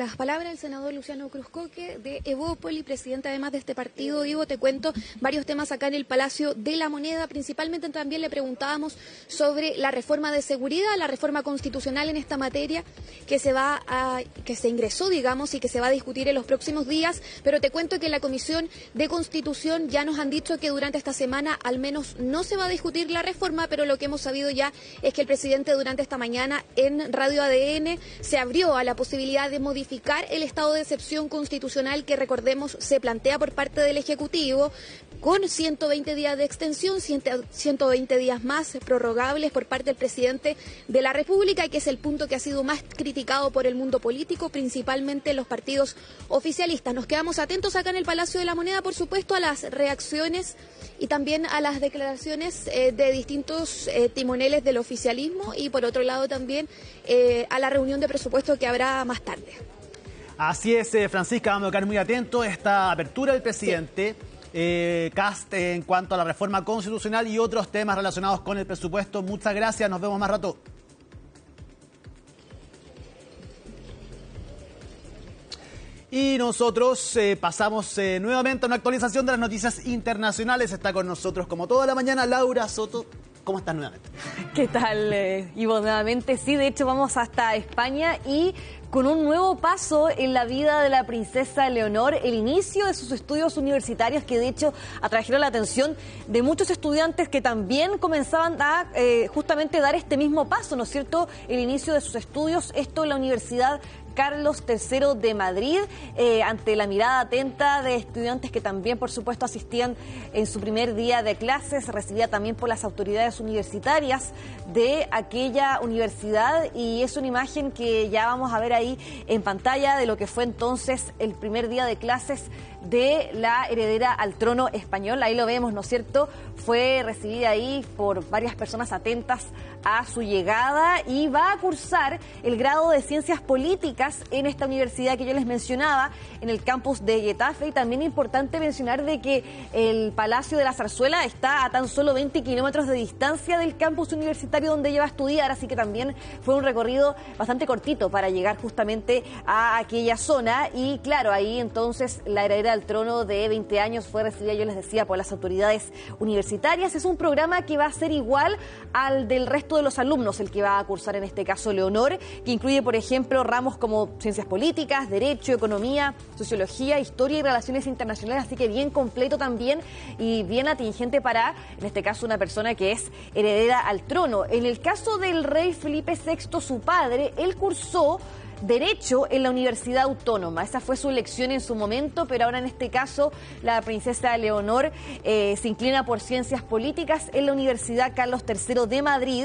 las palabras del senador Luciano Cruzcoque de Evópoli, presidente además de este partido. Ivo, te cuento varios temas acá en el Palacio de la Moneda. Principalmente también le preguntábamos sobre la reforma de seguridad, la reforma constitucional en esta materia que se ingresó, digamos, y que se va a discutir en los próximos días. Pero te cuento que en la Comisión de Constitución ya nos han dicho que durante esta semana al menos no se va a discutir la reforma, pero lo que hemos sabido ya es que el presidente durante esta mañana en Radio ADN se abrió a la posibilidad de modificar el estado de excepción constitucional que, recordemos, se plantea por parte del Ejecutivo, con 120 días de extensión, 120 días más prorrogables por parte del presidente de la República, y que es el punto que ha sido más criticado por el mundo político, principalmente los partidos oficialistas. Nos quedamos atentos acá en el Palacio de la Moneda, por supuesto, a las reacciones y también a las declaraciones de distintos timoneles del oficialismo, y por otro lado también a la reunión de presupuesto que habrá más tarde. Así es, Francisca, vamos a quedar muy atentos a esta apertura del presidente. Kast en cuanto a la reforma constitucional y otros temas relacionados con el presupuesto. Muchas gracias, nos vemos más rato. Y nosotros pasamos nuevamente a una actualización de las noticias internacionales. Está con nosotros como toda la mañana Laura Soto. ¿Cómo estás nuevamente? ¿Qué tal, Ivo? Nuevamente, sí, de hecho vamos hasta España y con un nuevo paso en la vida de la princesa Leonor, el inicio de sus estudios universitarios, que de hecho atrajeron la atención de muchos estudiantes que también comenzaban a justamente dar este mismo paso, ¿no es cierto? El inicio de sus estudios, esto en la Universidad Carlos III de Madrid, ante la mirada atenta de estudiantes que también, por supuesto, asistían en su primer día de clases, recibida también por las autoridades universitarias de aquella universidad, y es una imagen que ya vamos a ver ahí en pantalla de lo que fue entonces el primer día de clases de la heredera al trono español. Ahí lo vemos, ¿no es cierto? Fue recibida ahí por varias personas atentas a su llegada y va a cursar el grado de Ciencias Políticas en esta universidad que yo les mencionaba, en el campus de Getafe. Y también es importante mencionar de que el Palacio de la Zarzuela está a tan solo 20 kilómetros de distancia del campus universitario donde ella va a estudiar, así que también fue un recorrido bastante cortito para llegar justamente a aquella zona. Y claro, ahí entonces la heredera al trono de 20 años fue recibida, yo les decía, por las autoridades universitarias. Es un programa que va a ser igual al del resto de los alumnos, el que va a cursar en este caso Leonor, que incluye, por ejemplo, ramos como Ciencias Políticas, Derecho, Economía, Sociología, Historia y Relaciones Internacionales, así que bien completo también y bien atingente para, en este caso, una persona que es heredera al trono. En el caso del rey Felipe VI, su padre, él cursó Derecho en la Universidad Autónoma. Esa fue su elección en su momento, pero ahora en este caso la princesa Leonor se inclina por Ciencias Políticas en la Universidad Carlos III de Madrid.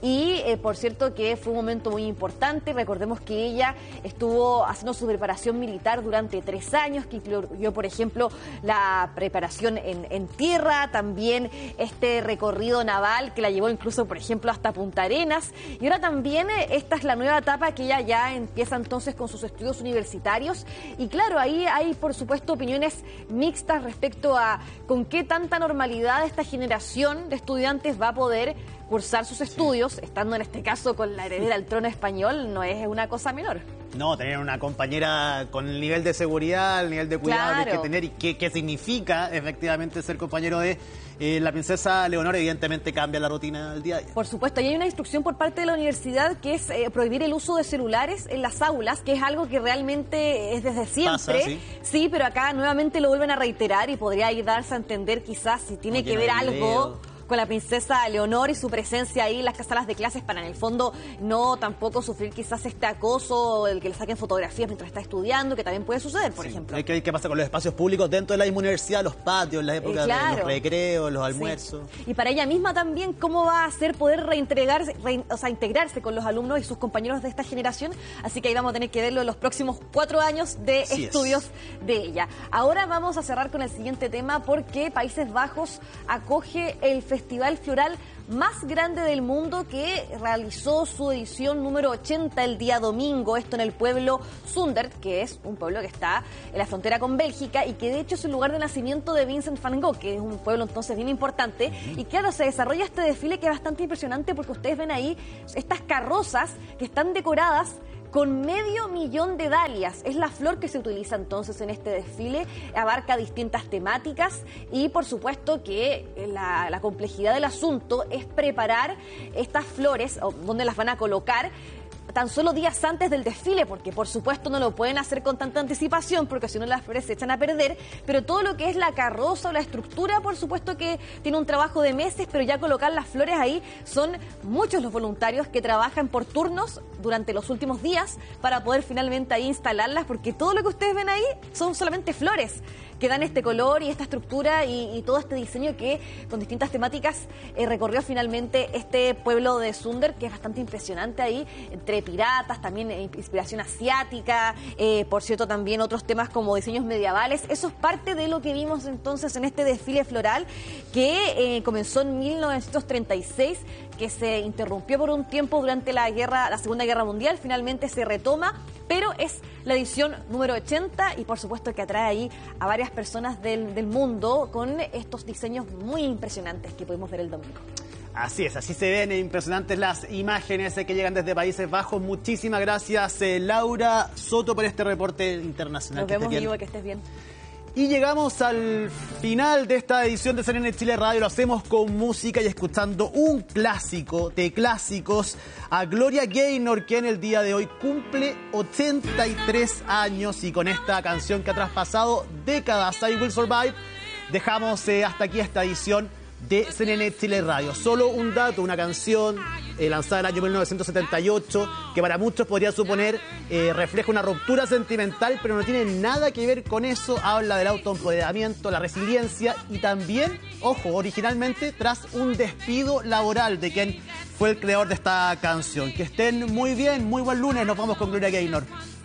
Y por cierto que fue un momento muy importante. Recordemos que ella estuvo haciendo su preparación militar durante 3 años, que incluyó, por ejemplo, la preparación en tierra, también este recorrido naval que la llevó incluso, por ejemplo, hasta Punta Arenas. Y ahora también esta es la nueva etapa que ella ya empieza entonces con sus estudios universitarios. Y claro, ahí hay, por supuesto, opiniones mixtas respecto a con qué tanta normalidad esta generación de estudiantes va a poder cursar sus estudios, estando en este caso con la heredera al trono español. No es una cosa menor. No, tener una compañera con el nivel de seguridad, el nivel de cuidado que hay que tener, y qué significa efectivamente ser compañero de la princesa Leonor, evidentemente cambia la rutina del día a día. Por supuesto, y hay una instrucción por parte de la universidad que es prohibir el uso de celulares en las aulas, que es algo que realmente es desde siempre. Pasa, ¿sí? Sí, pero acá nuevamente lo vuelven a reiterar y podría darse a entender quizás si tiene que ver algo con la princesa Leonor y su presencia ahí en las salas de clases, para en el fondo no tampoco sufrir quizás este acoso, el que le saquen fotografías mientras está estudiando, que también puede suceder, por ejemplo. ¿Qué pasa con los espacios públicos dentro de la misma universidad, los patios, las épocas de los recreos, los almuerzos? Sí. Y para ella misma también, ¿cómo va a hacer poder integrarse con los alumnos y sus compañeros de esta generación? Así que ahí vamos a tener que verlo en los próximos 4 años de estudios de ella. Ahora vamos a cerrar con el siguiente tema, porque Países Bajos acoge el Festival Floral más grande del mundo, que realizó su edición número 80 el día domingo, esto en el pueblo Zundert, que es un pueblo que está en la frontera con Bélgica y que de hecho es el lugar de nacimiento de Vincent van Gogh, que es un pueblo entonces bien importante. Y claro, se desarrolla este desfile que es bastante impresionante, porque ustedes ven ahí estas carrozas que están decoradas con 500.000 de dalias. Es la flor que se utiliza entonces en este desfile, abarca distintas temáticas y por supuesto que la complejidad del asunto es preparar estas flores, o donde las van a colocar, tan solo días antes del desfile, porque por supuesto no lo pueden hacer con tanta anticipación, porque si no las flores se echan a perder, pero todo lo que es la carroza o la estructura, por supuesto que tiene un trabajo de meses, pero ya colocar las flores ahí, son muchos los voluntarios que trabajan por turnos durante los últimos días para poder finalmente ahí instalarlas, porque todo lo que ustedes ven ahí son solamente flores que dan este color y esta estructura y todo este diseño que con distintas temáticas recorrió finalmente este pueblo de Sundar, que es bastante impresionante ahí, entre piratas, también inspiración asiática, por cierto también otros temas como diseños medievales. Eso es parte de lo que vimos entonces en este desfile floral que comenzó en 1936, que se interrumpió por un tiempo durante la Segunda Guerra Mundial, finalmente se retoma, pero es la edición número 80 y por supuesto que atrae ahí a varias personas del mundo con estos diseños muy impresionantes que pudimos ver el domingo. Así es, así se ven impresionantes las imágenes que llegan desde Países Bajos. Muchísimas gracias, Laura Soto, por este reporte internacional. Nos vemos, Ivo, que estés bien. Y llegamos al final de esta edición de CNN Chile Radio. Lo hacemos con música y escuchando un clásico de clásicos, a Gloria Gaynor, que en el día de hoy cumple 83 años y con esta canción que ha traspasado décadas, I Will Survive, dejamos hasta aquí esta edición de CNN Chile Radio. Solo un dato, una canción lanzada en el año 1978, que para muchos podría suponer refleja una ruptura sentimental, pero no tiene nada que ver con eso. Habla del autoempoderamiento, la resiliencia y también, ojo, originalmente tras un despido laboral de quien fue el creador de esta canción. Que estén muy bien, muy buen lunes, nos vamos con Gloria Gaynor.